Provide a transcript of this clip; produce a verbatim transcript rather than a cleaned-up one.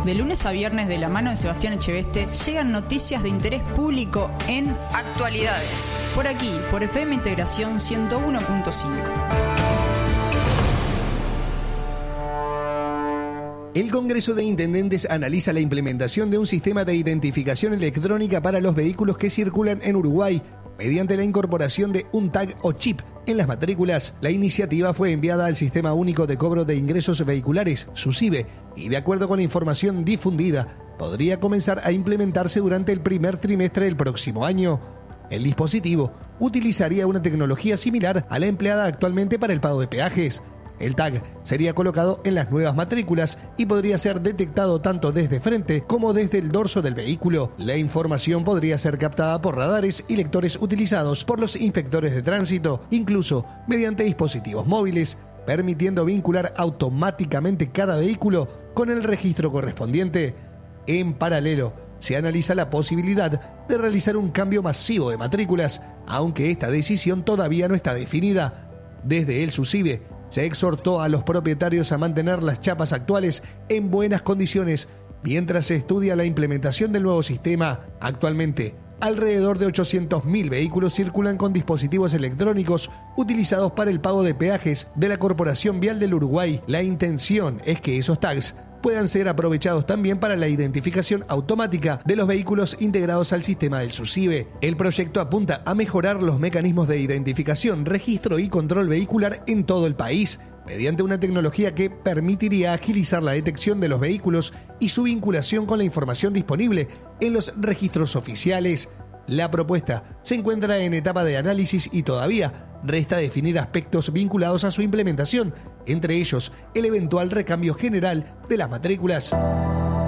De lunes a viernes, de la mano de Sebastián Echeveste, llegan noticias de interés público en Actualidades. Por aquí, por F M Integración ciento uno punto cinco. El Congreso de Intendentes analiza la implementación de un sistema de identificación electrónica para los vehículos que circulan en Uruguay, mediante la incorporación de un tag o chip en las matrículas. La iniciativa fue enviada al Sistema Único de Cobro de Ingresos Vehiculares, SUSIVE, y de acuerdo con la información difundida, podría comenzar a implementarse durante el primer trimestre del próximo año. El dispositivo utilizaría una tecnología similar a la empleada actualmente para el pago de peajes. El tag sería colocado en las nuevas matrículas y podría ser detectado tanto desde frente como desde el dorso del vehículo. La información podría ser captada por radares y lectores utilizados por los inspectores de tránsito, incluso mediante dispositivos móviles, permitiendo vincular automáticamente cada vehículo con el registro correspondiente. En paralelo, se analiza la posibilidad de realizar un cambio masivo de matrículas, aunque esta decisión todavía no está definida. Desde el SUSIVE se exhortó a los propietarios a mantener las chapas actuales en buenas condiciones mientras se estudia la implementación del nuevo sistema. Actualmente, alrededor de ochocientos mil vehículos circulan con dispositivos electrónicos utilizados para el pago de peajes de la Corporación Vial del Uruguay. La intención es que esos tags puedan ser aprovechados también para la identificación automática de los vehículos integrados al sistema del SUSIVE. El proyecto apunta a mejorar los mecanismos de identificación, registro y control vehicular en todo el país, mediante una tecnología que permitiría agilizar la detección de los vehículos y su vinculación con la información disponible en los registros oficiales. La propuesta se encuentra en etapa de análisis y todavía resta definir aspectos vinculados a su implementación, entre ellos el eventual recambio general de las matrículas.